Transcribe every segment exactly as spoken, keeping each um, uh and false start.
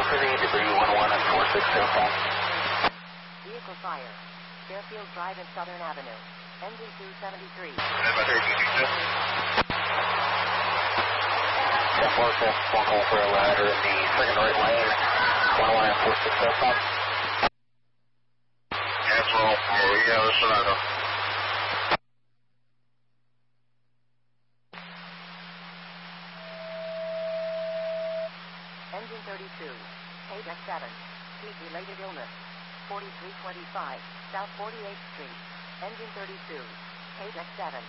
for the debris one one and four six zero five. Vehicle fire. Fairfield Drive and Southern Avenue. Engine two seventy-three. ten four six, one call for a ladder in the second right lane, one one and four six zero five. Cancel, Maria Sonata. Engine thirty-two. K D E C seven. Heat-related illness. forty-three twenty-five, South forty-eighth Street. Engine thirty-two. K D E C seven.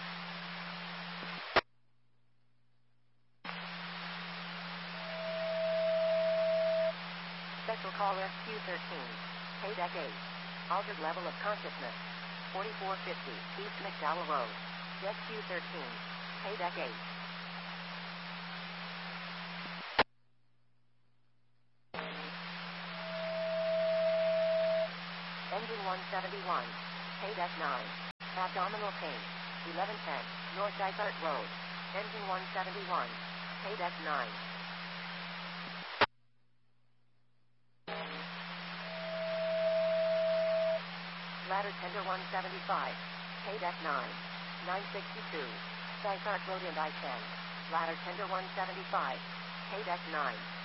Special call Rescue thirteen. K D E C eight. Altered level of consciousness. forty-four fifty, East McDowell Road. Rescue thirteen. K D E C eight. Engine one seventy-one. K D E C nine. Abdominal pain. eleven ten, North Dysart Road. Engine one seventy-one. K D E C nine. Ladder tender one seventy-five. K D E C nine. nine sixty-two. Dysart Road and I ten. Ladder tender one seventy-five. K D E C nine.